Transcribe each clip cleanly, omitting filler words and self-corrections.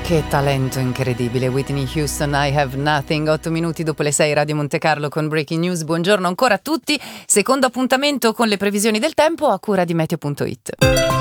Che talento incredibile, Whitney Houston, I Have Nothing. 8 minuti dopo le 6, Radio Monte Carlo con Breaking News. Buongiorno ancora a tutti. Secondo appuntamento con le previsioni del tempo a cura di Meteo.it.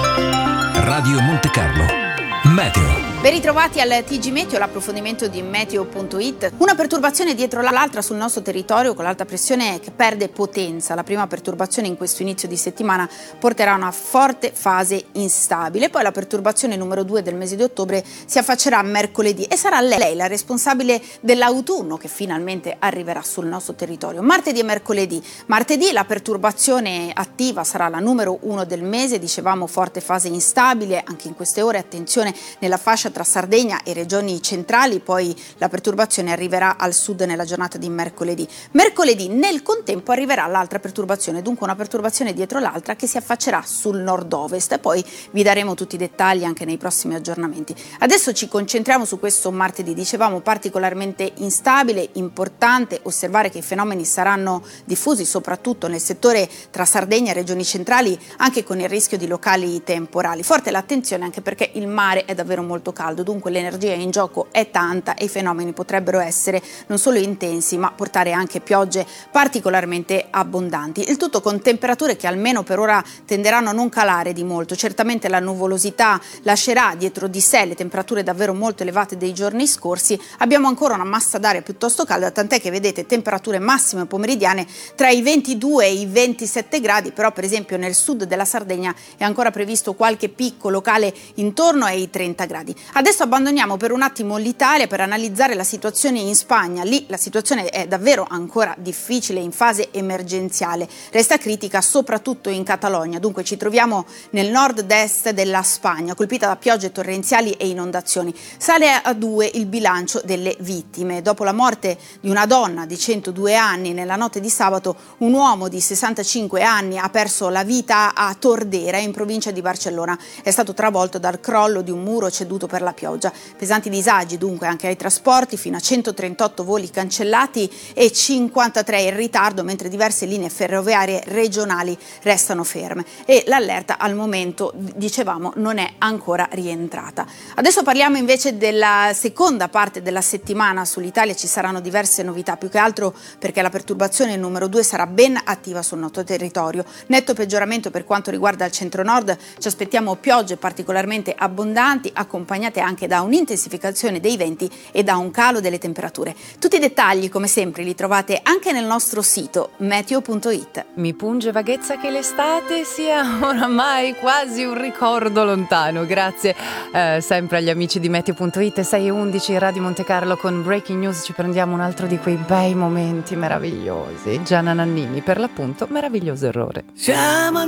Radio Monte Carlo, Meteo. Ben ritrovati al TG Meteo, l'approfondimento di Meteo.it. Una perturbazione dietro l'altra sul nostro territorio con l'alta pressione che perde potenza. La prima perturbazione in questo inizio di settimana porterà a una forte fase instabile. Poi la perturbazione numero 2 del mese di ottobre si affaccerà mercoledì e sarà lei la responsabile dell'autunno che finalmente arriverà sul nostro territorio. Martedì e mercoledì. Martedì la perturbazione attiva sarà la numero 1 del mese, dicevamo forte fase instabile, anche in queste ore attenzione nella fascia tra Sardegna e regioni centrali, poi la perturbazione arriverà al sud nella giornata di mercoledì. Mercoledì nel contempo arriverà l'altra perturbazione, dunque una perturbazione dietro l'altra che si affaccerà sul nord-ovest e poi vi daremo tutti i dettagli anche nei prossimi aggiornamenti. Adesso ci concentriamo su questo martedì, dicevamo particolarmente instabile, importante osservare che i fenomeni saranno diffusi soprattutto nel settore tra Sardegna e regioni centrali, anche con il rischio di locali temporali. Forte l'attenzione anche perché il mare è davvero molto caldo, dunque l'energia in gioco è tanta e i fenomeni potrebbero essere non solo intensi ma portare anche piogge particolarmente abbondanti. Il tutto con temperature che almeno per ora tenderanno a non calare di molto. Certamente la nuvolosità lascerà dietro di sé le temperature davvero molto elevate dei giorni scorsi. Abbiamo ancora una massa d'aria piuttosto calda, tant'è che vedete temperature massime pomeridiane tra i 22 e i 27 gradi, però per esempio nel sud della Sardegna è ancora previsto qualche picco locale intorno ai 30 gradi. Adesso abbandoniamo per un attimo l'Italia per analizzare la situazione in Spagna. Lì la situazione è davvero ancora difficile, in fase emergenziale. Resta critica soprattutto in Catalogna. Dunque ci troviamo nel nord-est della Spagna, colpita da piogge torrenziali e inondazioni. Sale a 2 il bilancio delle vittime. Dopo la morte di una donna di 102 anni nella notte di sabato, un uomo di 65 anni ha perso la vita a Tordera, in provincia di Barcellona. È stato travolto dal crollo di un muro ceduto per la pioggia. Pesanti disagi dunque anche ai trasporti, fino a 138 voli cancellati e 53 in ritardo, mentre diverse linee ferroviarie regionali restano ferme e l'allerta al momento, dicevamo, non è ancora rientrata. Adesso parliamo invece della seconda parte della settimana. Sull'Italia ci saranno diverse novità, più che altro perché la perturbazione numero 2 sarà ben attiva sul nostro territorio. Netto peggioramento per quanto riguarda il centro-nord, ci aspettiamo piogge particolarmente abbondanti, accompagnate anche da un'intensificazione dei venti e da un calo delle temperature. Tutti i dettagli, come sempre, li trovate anche nel nostro sito meteo.it. Mi punge vaghezza che l'estate sia oramai quasi un ricordo lontano. Grazie sempre agli amici di Meteo.it. 6:11 Radio Monte Carlo con Breaking News. Ci prendiamo un altro di quei bei momenti meravigliosi. Gianna Nannini, per l'appunto, Meraviglioso errore. Siamo